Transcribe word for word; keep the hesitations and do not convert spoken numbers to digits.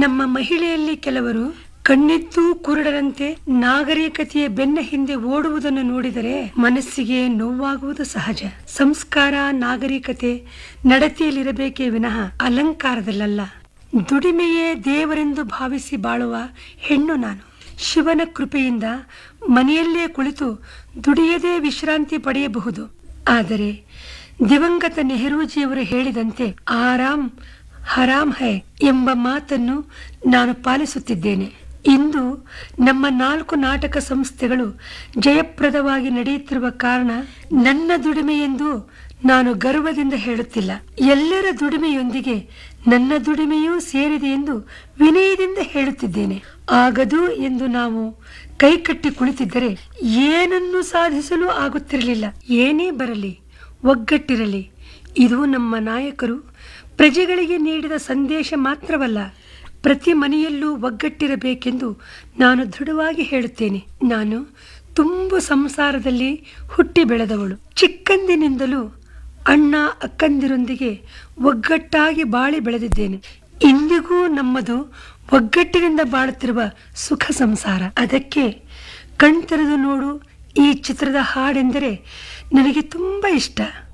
ನಮ್ಮ ಮಹಿಳೆಯಲ್ಲಿ ಕೆಲವರು ಕಣ್ಣಿದ್ದೂ ಕುರುಡರಂತೆ ನಾಗರಿಕತೆಯ ಬೆನ್ನ ಹಿಂದೆ ಓಡುವುದನ್ನು ನೋಡಿದರೆ ಮನಸ್ಸಿಗೆ ನೋವಾಗುವುದು ಸಹಜ. ಸಂಸ್ಕಾರ, ನಾಗರಿಕತೆ ನಡತೆಯಲ್ಲಿರಬೇಕೇ ವಿನಃ ಅಲಂಕಾರದಲ್ಲ. ದುಡಿಮೆಯೇ ದೇವರೆಂದು ಭಾವಿಸಿ ಬಾಳುವ ಹೆಣ್ಣು ನಾನು. ಶಿವನ ಕೃಪೆಯಿಂದ ಮನೆಯಲ್ಲೇ ಕುಳಿತು ದುಡಿಯದೇ ವಿಶ್ರಾಂತಿ ಪಡೆಯಬಹುದು. ಆದರೆ ದಿವಂಗತ ನೆಹರೂಜಿಯವರು ಹೇಳಿದಂತೆ ಆರಾಮ್ ಹರಾಮ್ ಹೈ ಎಂಬ ಮಾತನ್ನು ನಾನು ಪಾಲಿಸುತ್ತಿದ್ದೇನೆ. ಇಂದು ನಮ್ಮ ನಾಲ್ಕು ನಾಟಕ ಸಂಸ್ಥೆಗಳು ಜಯಪ್ರದವಾಗಿ ನಡೆಯುತ್ತಿರುವ ಕಾರಣ ನನ್ನ ದುಡಿಮೆ ಎಂದು ನಾನು ಗರ್ವದಿಂದ ಹೇಳುತ್ತಿಲ್ಲ. ಎಲ್ಲರ ದುಡಿಮೆಯೊಂದಿಗೆ ನನ್ನ ದುಡಿಮೆಯೂ ಸೇರಿದೆ ಎಂದು ವಿನಯದಿಂದ ಹೇಳುತ್ತಿದ್ದೇನೆ. ಆಗದು ಎಂದು ನಾವು ಕೈಕಟ್ಟಿ ಕುಳಿತಿದ್ದರೆ ಏನನ್ನು ಸಾಧಿಸಲು ಆಗುತ್ತಿರಲಿಲ್ಲ. ಏನೇ ಬರಲಿ, ಒಗ್ಗಟ್ಟಿರಲಿ. ಇದು ನಮ್ಮ ನಾಯಕರು ಪ್ರಜೆಗಳಿಗೆ ನೀಡಿದ ಸಂದೇಶ ಮಾತ್ರವಲ್ಲ, ಪ್ರತಿ ಮನೆಯಲ್ಲೂ ಒಗ್ಗಟ್ಟಿರಬೇಕೆಂದು ನಾನು ದೃಢವಾಗಿ ಹೇಳುತ್ತೇನೆ. ನಾನು ತುಂಬು ಸಂಸಾರದಲ್ಲಿ ಹುಟ್ಟಿ ಬೆಳೆದವಳು. ಚಿಕ್ಕಂದಿನಿಂದಲೂ ಅಣ್ಣ ಅಕ್ಕಂದಿರೊಂದಿಗೆ ಒಗ್ಗಟ್ಟಾಗಿ ಬಾಳಿ ಬೆಳೆದಿದ್ದೇನೆ. ಇಂದಿಗೂ ನಮ್ಮದು ಒಗ್ಗಟ್ಟಿನಿಂದ ಬಾಳುತ್ತಿರುವ ಸುಖ ಸಂಸಾರ. ಅದಕ್ಕೆ ಕಣ್ತೆರೆದು ನೋಡು ಈ ಚಿತ್ರದ ಹಾಡೆಂದರೆ ನನಗೆ ತುಂಬ ಇಷ್ಟ.